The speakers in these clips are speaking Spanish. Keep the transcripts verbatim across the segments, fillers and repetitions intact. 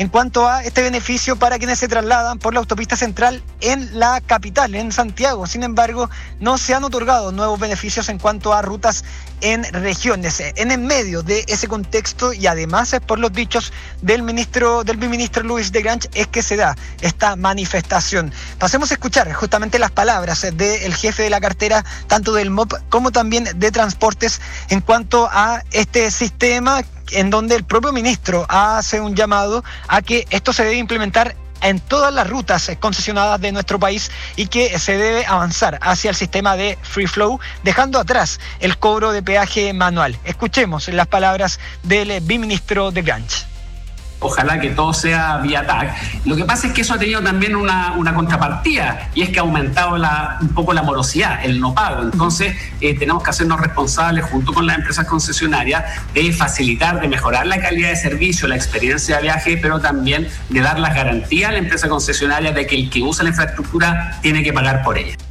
en cuanto a este beneficio para quienes se trasladan por la autopista central en la capital, en Santiago. Sin embargo, no se han otorgado nuevos beneficios en cuanto a rutas en regiones. En el medio de ese contexto y además por los dichos del ministro, del biministro Luis de Grange, es que se da esta manifestación. Pasemos a escuchar justamente las palabras del jefe de la cartera, tanto del M O P como también de Transportes, en cuanto a este sistema, en donde el propio ministro hace un llamado a que esto se debe implementar en todas las rutas concesionadas de nuestro país y que se debe avanzar hacia el sistema de free flow, dejando atrás el cobro de peaje manual. Escuchemos las palabras del biministro de Grange. Ojalá que todo sea vía T A C. Lo que pasa es que eso ha tenido también una, una contrapartida, y es que ha aumentado la, un poco la morosidad, el no pago. Entonces eh, tenemos que hacernos responsables junto con las empresas concesionarias de facilitar, de mejorar la calidad de servicio, la experiencia de viaje, pero también de dar las garantías a la empresa concesionaria de que el que usa la infraestructura tiene que pagar por ella.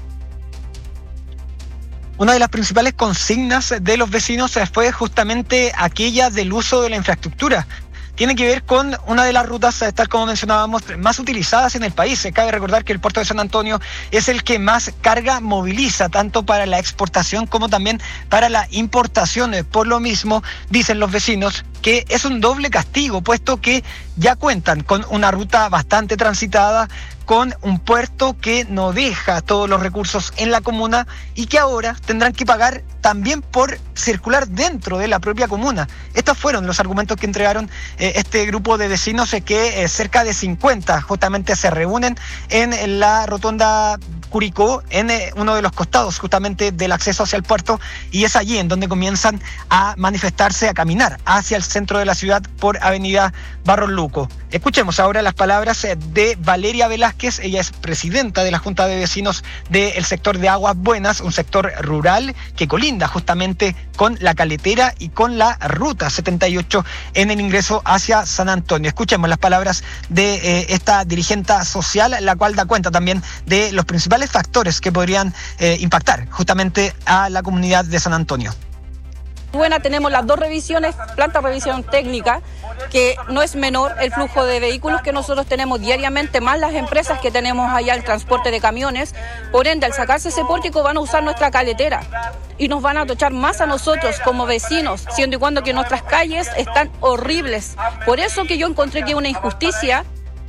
Una de las principales consignas de los vecinos fue justamente aquella del uso de la infraestructura. Tiene que ver con una de las rutas, tal como mencionábamos, más utilizadas en el país. Cabe recordar que el puerto de San Antonio es el que más carga moviliza, tanto para la exportación como también para la importación. Por lo mismo, dicen los vecinos que es un doble castigo, puesto que ya cuentan con una ruta bastante transitada, con un puerto que no deja todos los recursos en la comuna y que ahora tendrán que pagar también por circular dentro de la propia comuna. Estos fueron los argumentos que entregaron eh, este grupo de vecinos, eh, que eh, cerca de cincuenta justamente se reúnen en la rotonda Curicó, en eh, uno de los costados justamente del acceso hacia el puerto, y es allí en donde comienzan a manifestarse, a caminar hacia el centro de la ciudad por avenida Barros Luco. Escuchemos ahora las palabras eh, de Valeria Velázquez. Ella es presidenta de la Junta de Vecinos del sector de Aguas Buenas, un sector rural que colinda justamente con la Caletera y con la ruta setenta y ocho en el ingreso hacia San Antonio. Escuchemos las palabras de eh, esta dirigente social, la cual da cuenta también de los principales factores que podrían eh, impactar justamente a la comunidad de San Antonio. Buena, tenemos las dos revisiones, planta de revisión técnica, que no es menor el flujo de vehículos que nosotros tenemos diariamente, más las empresas que tenemos allá, el transporte de camiones. Por ende, al sacarse ese pórtico van a usar nuestra caletera y nos van a tochar más a nosotros como vecinos, siendo y cuando que nuestras calles están horribles. Por eso que yo encontré que es una injusticia.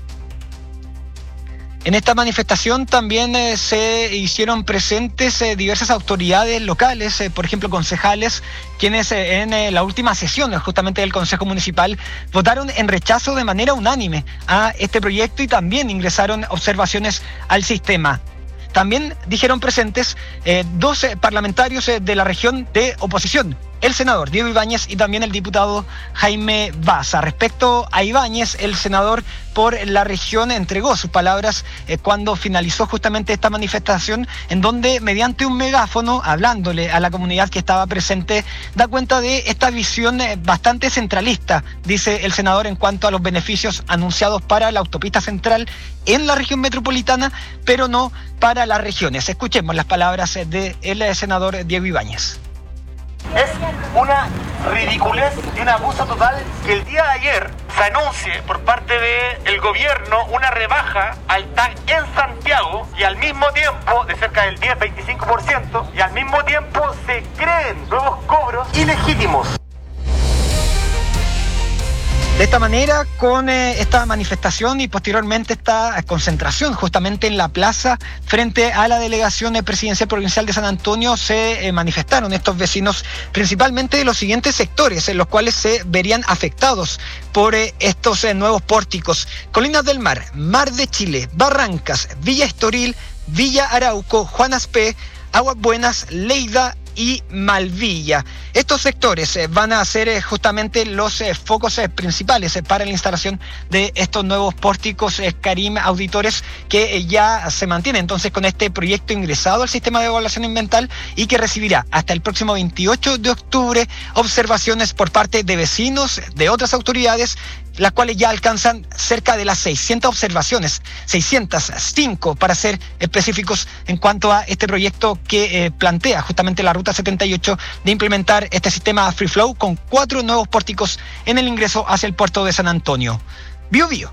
En esta manifestación también eh, se hicieron presentes eh, diversas autoridades locales, eh, por ejemplo concejales, quienes eh, en eh, la última sesión justamente del Consejo Municipal votaron en rechazo de manera unánime a este proyecto y también ingresaron observaciones al sistema. También dijeron presentes eh, dos eh, parlamentarios eh, de la región de oposición, el senador Diego Ibáñez y también el diputado Jaime Baza. Respecto a Ibáñez, el senador por la región entregó sus palabras eh, cuando finalizó justamente esta manifestación, en donde mediante un megáfono, hablándole a la comunidad que estaba presente, da cuenta de esta visión eh, bastante centralista, dice el senador, en cuanto a los beneficios anunciados para la autopista central en la región metropolitana, pero no para las regiones. Escuchemos las palabras eh, del senador Diego Ibáñez. Es una ridiculez y un abuso total que el día de ayer se anuncie por parte del gobierno una rebaja al T A C en Santiago y al mismo tiempo de cerca del diez a veinticinco por ciento y al mismo tiempo se creen nuevos cobros ilegítimos. De esta manera, con eh, esta manifestación y posteriormente esta concentración justamente en la plaza frente a la delegación presidencial provincial de San Antonio, se eh, manifestaron estos vecinos principalmente de los siguientes sectores en los cuales se verían afectados por eh, estos eh, nuevos pórticos: Colinas del Mar, Mar de Chile, Barrancas, Villa Estoril, Villa Arauco, Juanas P., Aguas Buenas, Leida y Malvilla. Estos sectores eh, van a ser eh, justamente los eh, focos eh, principales eh, para la instalación de estos nuevos pórticos eh, Carim auditores, que eh, ya se mantiene entonces con este proyecto ingresado al sistema de evaluación ambiental y que recibirá hasta el próximo veintiocho de octubre observaciones por parte de vecinos, de otras autoridades, las cuales ya alcanzan cerca de las seiscientas observaciones, seiscientas cinco para ser específicos, en cuanto a este proyecto que eh, plantea justamente la ruta setenta y ocho de implementar este sistema Free Flow con cuatro nuevos pórticos en el ingreso hacia el puerto de San Antonio. Bio Bio.